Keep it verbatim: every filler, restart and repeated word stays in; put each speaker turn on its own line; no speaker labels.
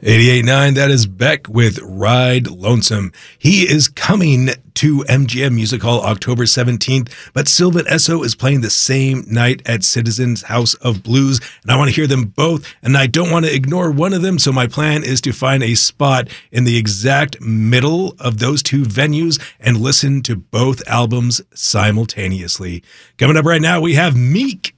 eighty-eight point nine, that is Beck with Ride Lonesome. He is coming to M G M Music Hall October seventeenth, but Sylvan Esso is playing the same night at Citizens House of Blues, and I want to hear them both, and I don't want to ignore one of them, so my plan is to find a spot in the exact middle of those two venues and listen to both albums simultaneously. Coming up right now, we have Meek